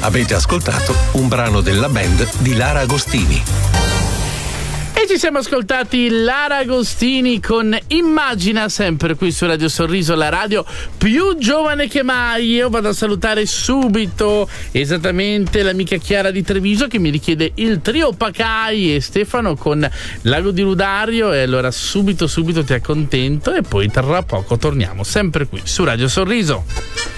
Avete ascoltato un brano della band di Lara Agostini. E ci siamo ascoltati Lara Agostini con Immagina, sempre qui su Radio Sorriso, la radio più giovane che mai. Io vado a salutare subito esattamente l'amica Chiara di Treviso che mi richiede il trio Pacai e Stefano con Lago di Ludario, e allora subito ti accontento e poi tra poco torniamo sempre qui su Radio Sorriso.